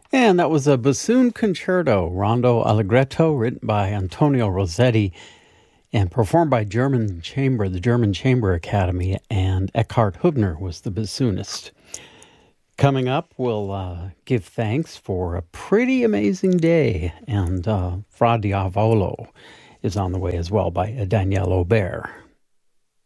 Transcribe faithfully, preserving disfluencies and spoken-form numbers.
And that was a bassoon concerto, Rondo Allegretto, written by Antonio Rossetti and performed by German Chamber, the German Chamber Academy, and Eckhard Hubner was the bassoonist. Coming up, we'll uh, give thanks for a pretty amazing day, and uh, Fra Diavolo is on the way as well by Danielle Aubert.